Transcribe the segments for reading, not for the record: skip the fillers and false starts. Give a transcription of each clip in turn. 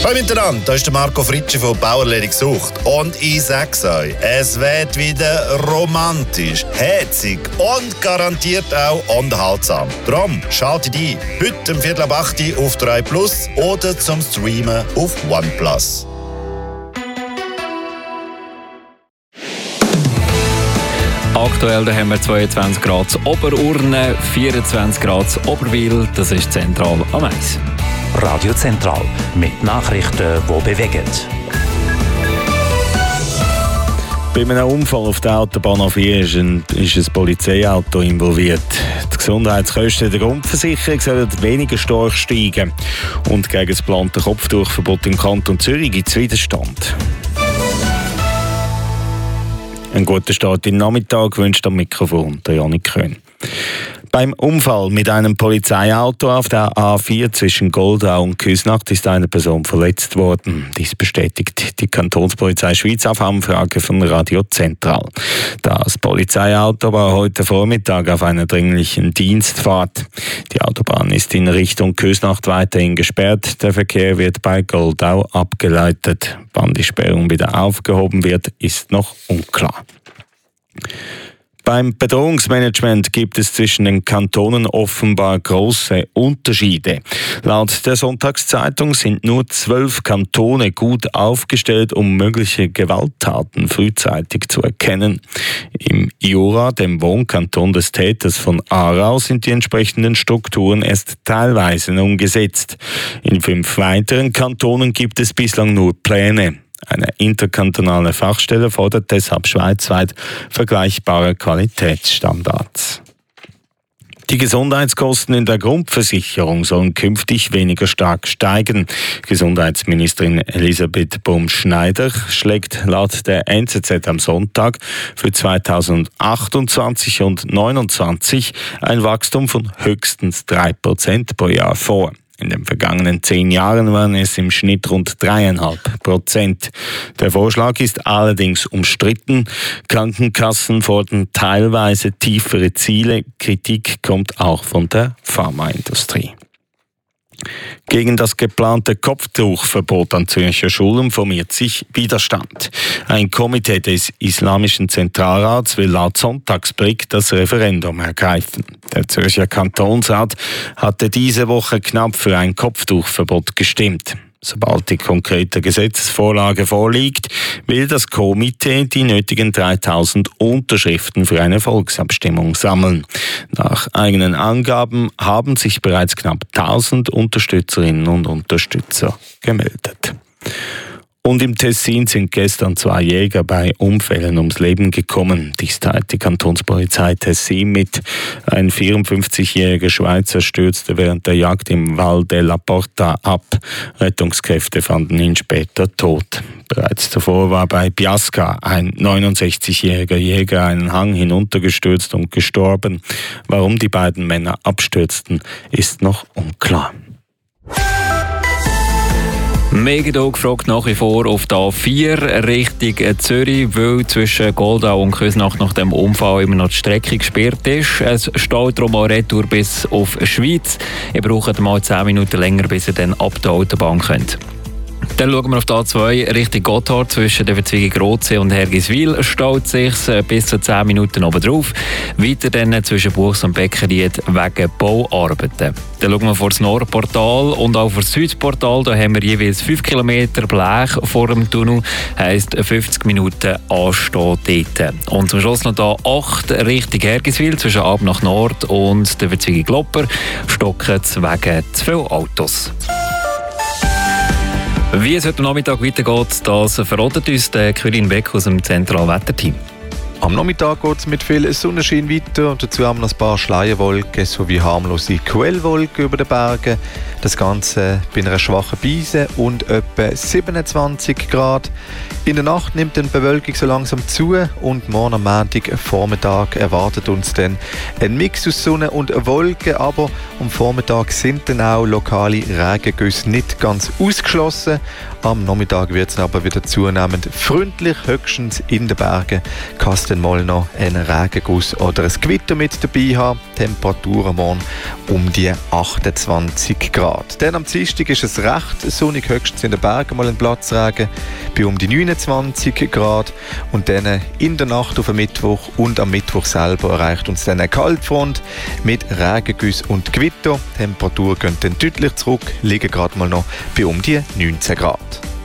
Hallo miteinander, hier ist der Marco Fritschi von Bauerledig gesucht. Und ich sag's euch, es wird wieder romantisch, herzig und garantiert auch unterhaltsam. Darum schaltet ein, heute um 7:15 auf 3 Plus oder zum Streamen auf OnePlus. Aktuell haben wir 22 Grad Oberurne, 24 Grad Oberwil, das ist zentral am Eis. Radio Zentral mit Nachrichten, die bewegen. Bei einem Unfall auf der Autobahn A4 ist ein Polizeiauto involviert. Die Gesundheitskosten der Grundversicherung sollen weniger stark steigen. Und gegen das geplante Kopftuchverbot im Kanton Zürich gibt es Widerstand. Einen guten Start in den Nachmittag wünscht am Mikrofon der Janik Köhn. Beim Unfall mit einem Polizeiauto auf der A4 zwischen Goldau und Küsnacht ist eine Person verletzt worden. Dies bestätigt die Kantonspolizei Schweiz auf Anfrage von Radio Zentral. Das Polizeiauto war heute Vormittag auf einer dringlichen Dienstfahrt. Die Autobahn ist in Richtung Küsnacht weiterhin gesperrt. Der Verkehr wird bei Goldau abgeleitet. Wann die Sperrung wieder aufgehoben wird, ist noch unklar. Beim Bedrohungsmanagement gibt es zwischen den Kantonen offenbar große Unterschiede. Laut der Sonntagszeitung sind nur 12 Kantone gut aufgestellt, um mögliche Gewalttaten frühzeitig zu erkennen. Im Jura, dem Wohnkanton des Täters von Aarau, sind die entsprechenden Strukturen erst teilweise umgesetzt. In 5 weiteren Kantonen gibt es bislang nur Pläne. Eine interkantonale Fachstelle fordert deshalb schweizweit vergleichbare Qualitätsstandards. Die Gesundheitskosten in der Grundversicherung sollen künftig weniger stark steigen. Gesundheitsministerin Elisabeth Bum-Schneider schlägt laut der NZZ am Sonntag für 2028 und 2029 ein Wachstum von höchstens 3% pro Jahr vor. In den vergangenen 10 Jahren waren es im Schnitt rund 3,5%. Der Vorschlag ist allerdings umstritten. Krankenkassen fordern teilweise tiefere Ziele. Kritik kommt auch von der Pharmaindustrie. Gegen das geplante Kopftuchverbot an Zürcher Schulen formiert sich Widerstand. Ein Komitee des Islamischen Zentralrats will laut Sonntagsblick das Referendum ergreifen. Der Zürcher Kantonsrat hatte diese Woche knapp für ein Kopftuchverbot gestimmt. Sobald die konkrete Gesetzesvorlage vorliegt, will das Komitee die nötigen 3000 Unterschriften für eine Volksabstimmung sammeln. Nach eigenen Angaben haben sich bereits knapp 1000 Unterstützerinnen und Unterstützer gemeldet. Und im Tessin sind gestern 2 Jäger bei Unfällen ums Leben gekommen. Dies teilt die Kantonspolizei Tessin mit. Ein 54-jähriger Schweizer stürzte während der Jagd im Val della Porta ab. Rettungskräfte fanden ihn später tot. Bereits zuvor war bei Biasca ein 69-jähriger Jäger einen Hang hinuntergestürzt und gestorben. Warum die beiden Männer abstürzten, ist noch unklar. Megidog fragt nach wie vor auf die A4 Richtung Zürich, weil zwischen Goldau und Küsnacht nach dem Unfall immer noch die Strecke gesperrt ist. Es steht darum auch Retour bis auf Schweiz. Ihr braucht mal 10 Minuten länger, bis ihr dann ab der Autobahn könnt. Dann schauen wir auf die A2 Richtung Gotthard. Zwischen der Verzweigung Rotsee und Hergiswil staut sich bis zu 10 Minuten oben drauf. Weiter dann zwischen Buchs und Beckeried wegen Bauarbeiten. Dann schauen wir vor das Nordportal und auch vor das Südportal. Da haben wir jeweils 5 Kilometer Blech vor dem Tunnel. Heisst 50 Minuten anstehen dort. Und zum Schluss noch da 8 Richtung Hergiswil zwischen Ab nach Nord und der Verzweigung Glopper stocken es wegen zu vielen Autos. Wie es heute Nachmittag weitergeht, das verratet uns der Quirin Beck aus dem Zentralwetterteam. Am Nachmittag geht es mit viel Sonnenschein weiter und dazu haben wir noch ein paar Schleierwolken sowie harmlose Quellwolken über den Bergen. Das Ganze bei einer schwachen Brise und etwa 27 Grad. In der Nacht nimmt die Bewölkung so langsam zu und morgen am Montagvormittag erwartet uns dann ein Mix aus Sonne und Wolken, aber am Vormittag sind dann auch lokale Regengüsse nicht ganz ausgeschlossen. Am Nachmittag wird es aber wieder zunehmend freundlich, höchstens in den Bergen kann es dann mal noch einen Regenguss oder ein Gewitter mit dabei haben. Temperaturen morgen um die 28 Grad. Grad. Dann am Dienstag ist es recht sonnig, höchstens in den Bergen mal ein Platzregen bei um die 29 Grad. Und dann in der Nacht auf den Mittwoch und am Mittwoch selber erreicht uns dann eine Kaltfront mit Regengüsse und Gewitter. Die Temperaturen gehen dann deutlich zurück, liegen gerade mal noch bei um die 19 Grad.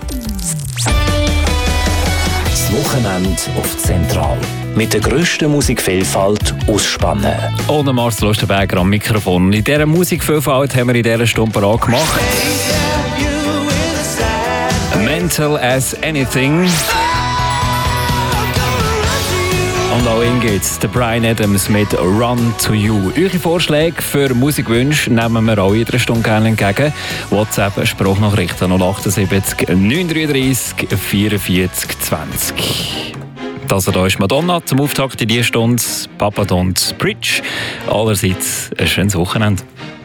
Das Wochenende auf Zentral. Mit der grössten Musikvielfalt aus Spannen. Ohne Marcel Osterberger am Mikrofon. In dieser Musikvielfalt haben wir in dieser Stunde parat gemacht. Mental as Anything. Und auch ihn geht's. Der Bryan Adams mit Run to You. Eure Vorschläge für Musikwünsche nehmen wir auch in einer Stunde gerne entgegen. WhatsApp, Sprachnachrichten 078 933 44 20. Das hier ist Madonna zum Auftakt in dieser Stunde. Papa Don't Preach. Allerseits ein schönes Wochenende.